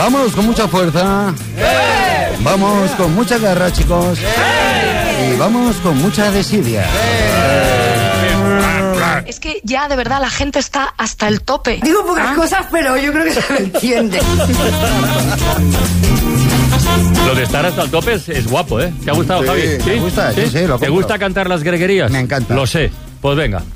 Vamos con mucha fuerza. Vamos con mucha garra, chicos. Y vamos con mucha desidia. Es que ya de verdad la gente está hasta el tope. Digo pocas cosas, pero yo creo que se me entiende. Lo de estar hasta el tope es guapo, ¿eh? ¿Te ha gustado, Sí, Javi? me gusta, sí, lo ¿Te compro. gusta cantar las greguerías? Me encanta. Lo sé. Pues venga.